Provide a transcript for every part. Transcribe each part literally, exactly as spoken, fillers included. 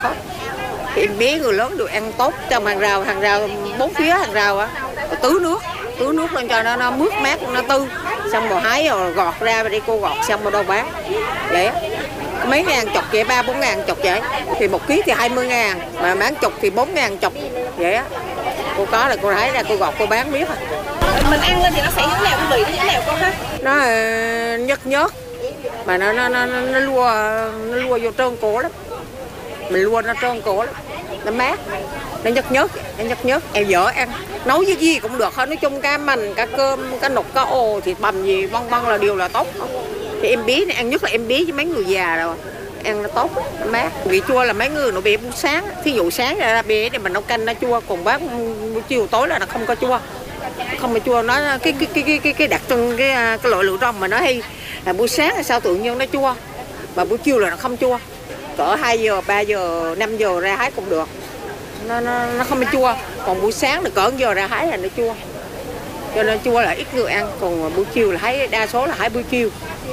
Em bé người lớn được ăn tốt trong hàng rào, hàng rào bốn phía hàng rào á, tưới nước, tưới nước lên cho nó, nó mướt mát, nó tươi, xong rồi hái rồi gọt ra và đi cô gọt xong rồi đâu bán, vậy á. Mấy ngàn chục vậy, ba bốn ngàn chục vậy, thì một ký thì hai mươi ngàn, mà bán chục thì bốn ngàn chục, vậy á. Cô có là cô hái ra cô gọt cô bán biết à. Mình ăn lên thì nó sẽ như thế nào, vị nó như thế nào con ha? Nó uh, nhớt nhớt, mà nó nó nó nó lua nó lua vô trơn cổ lắm, mình lua nó trơn cổ lắm, nó mát, nó nhớt nhớt, nó nhớt nhớt, em dở ăn, nấu với gì cũng được hết, nói chung cá mành, cá cơm, cá nục, cá ồ, thịt bằm gì, bông bông là điều là tốt. Thì em bí này ăn nhất là em bí với mấy người già rồi, ăn nó tốt, nó mát. Vị chua là mấy người nó bị buổi sáng, thí dụ sáng ra bia thì mình nấu canh nó chua, còn bác buổi chiều tối là nó không có chua, không có chua. Nó cái cái cái cái cái đặc trưng cái cái loại lựu rong mà nó hay là buổi sáng là sao tự nhiên nó chua, mà buổi chiều là nó không chua. Cỡ hai giờ, ba giờ, năm giờ ra hái cũng được, nó nó nó không có chua. Còn buổi sáng là cỡ giờ ra hái là nó chua, cho nên chua là ít người ăn. Còn buổi chiều là hái, đa số là hái buổi chiều.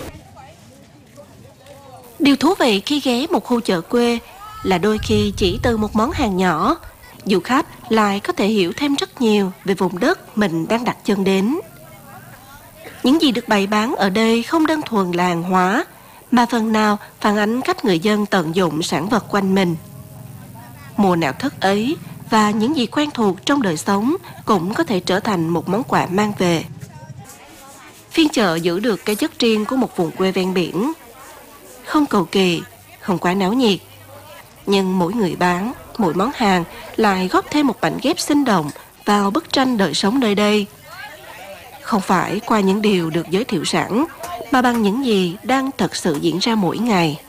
Điều thú vị khi ghé một khu chợ quê là đôi khi chỉ từ một món hàng nhỏ, du khách lại có thể hiểu thêm rất nhiều về vùng đất mình đang đặt chân đến. Những gì được bày bán ở đây không đơn thuần là hàng hóa, mà phần nào phản ánh cách người dân tận dụng sản vật quanh mình. Mùa nào thức ấy và những gì quen thuộc trong đời sống cũng có thể trở thành một món quà mang về. Phiên chợ giữ được cái chất riêng của một vùng quê ven biển. Không cầu kỳ, không quá náo nhiệt, nhưng mỗi người bán, mỗi món hàng lại góp thêm một mảnh ghép sinh động vào bức tranh đời sống nơi đây. Không phải qua những điều được giới thiệu sẵn, mà bằng những gì đang thật sự diễn ra mỗi ngày.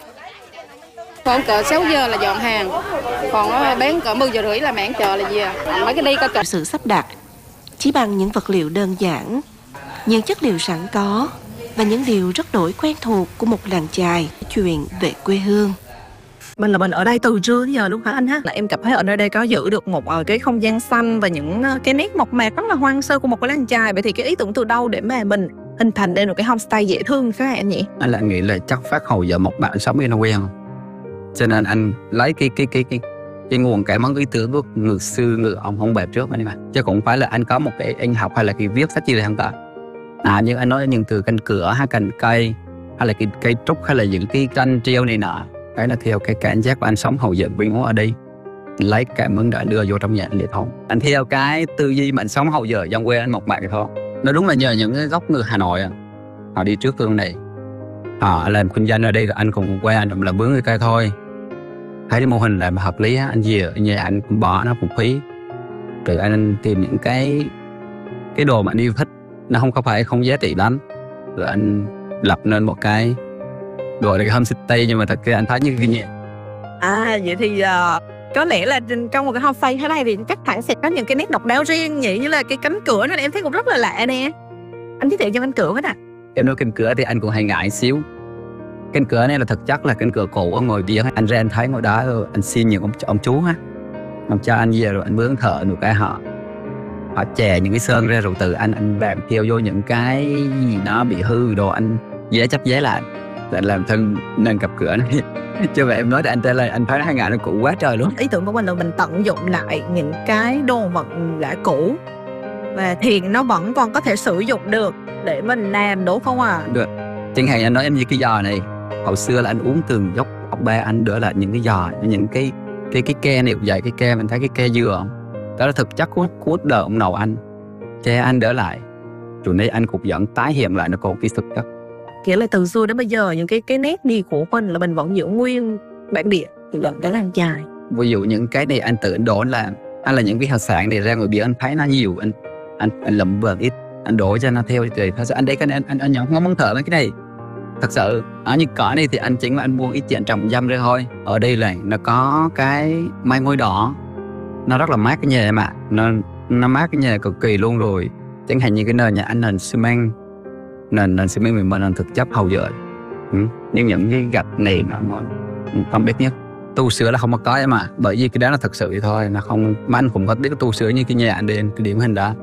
Còn cỡ sáu giờ là dọn hàng, còn bán cỡ mười giờ rưỡi là mảng chợ là gì à? Mấy cái đi có chợ. Sự sắp đặt chỉ bằng những vật liệu đơn giản, những chất liệu sẵn có và những điều rất đổi quen thuộc của một làng chài chuyện về quê hương. Mình là mình ở đây từ trưa đến giờ luôn hả anh ha? Là em cảm thấy ở nơi đây có giữ được một uh, cái không gian xanh và những uh, cái nét mộc mạc rất là hoang sơ của một cái làng chài. Vậy thì cái ý tưởng từ đâu để mà mình hình thành nên một cái homestay dễ thương thế này anh nhỉ? Anh lại nghĩ là chắc phát hầu giờ một bạn sống ở quen, cho nên anh lấy cái cái cái cái cái nguồn cảm hứng ý tưởng của người xưa người ông không bẹp trước anh mà, chứ cũng phải là anh có một cái anh học hay là cái viết sách gì không cả. À nhưng anh nói những từ cành cửa hay cành cây hay là cái cây trúc hay là những cái tranh treo này nọ, cái là theo cái cảm giác của anh sống hầu giờ bên ở đây, lấy cảm hứng để anh đưa vô trong nhà để thôi. Anh theo cái tư duy mà anh sống hầu giờ trong quê anh một bạn thôi. Nó đúng là nhờ những cái gốc người Hà Nội à, họ đi trước tương này, họ làm kinh doanh ở đây, rồi anh cũng qua anh làm vướng người cây thôi. Thấy cái mô hình là hợp lý á, anh về ở nhà anh cũng bỏ nó cũng phí, rồi anh tìm những cái cái đồ mà anh yêu thích, nó không có phải không giá trị lắm, rồi anh lập nên một cái gọi là cái homestay, nhưng mà thật ra anh thấy như cái nhà. À vậy thì uh, có lẽ là trong một cái homestay thế này thì chắc hẳn sẽ có những cái nét độc đáo riêng nhỉ, như là cái cánh cửa này em thấy cũng rất là lạ nè. Anh giới thiệu cho cánh cửa với nè. Em nói cánh cửa thì anh cũng hay ngại xíu. Cánh cửa này là thực chất là cánh cửa cổ ở ngồi biển. Anh ra anh thấy ngồi đó rồi anh xin những ông, ông chú á, ông cho anh về rồi anh mướn thợ một cái họ họ chè những cái sơn ra, rồi từ anh anh làm theo vô những cái gì nó bị hư đồ anh dễ chấp giấy lại để làm thân nâng cặp cửa này. Chứ vậy em nói thì anh tên là anh thấy hai ngàn nó cũ quá trời luôn. Ý tưởng của mình là mình tận dụng lại những cái đồ vật đã cũ và thì nó vẫn còn có thể sử dụng được để mình làm, đúng không à? Được. Chẳng hạn anh nói em như cái giò này, hồi xưa là anh uống từ gốc ông ba anh đỡ lại những cái giò, những cái cái cái ke này cũng vậy, cái ke mình thấy cái ke dừa không? Đó là thực chất của của đời ông nội anh, cha anh đỡ lại, rồi nay anh cũng vẫn tái hiện lại nó còn cái thực chất. Nghĩa là từ xưa đến bây giờ những cái cái nét đi của mình là mình vẫn giữ nguyên bản địa, gần cái làng chài. Ví dụ những cái này anh tự anh đổ làm, anh là những cái hạt sản này ra ngoài biển anh thấy nó nhiều, anh anh anh lầm bờ ít, anh đổ cho nó theo thì thật sự anh đấy cái này anh anh, anh nhận không muốn thở mấy cái này. Thật sự ở những cỏ này thì anh chính là anh mua ít tiền trồng dâm ra thôi. Ở đây là nó có cái mai ngôi đỏ, nó rất là mát cái nhà mà nó nó mát cái nhà cực kỳ luôn. Rồi chẳng hạn như cái nền nhà anh nền xi măng, nền nền xi măng mình mình thực chất hầu giờ, ừ. Nhưng những cái gạch này nó không biết nhất tu sửa là không có cái mà, bởi vì cái đó là thật sự vậy thôi, nó không. Mà anh cũng có biết tu sửa như cái nhà anh đây, cái điểm hình đó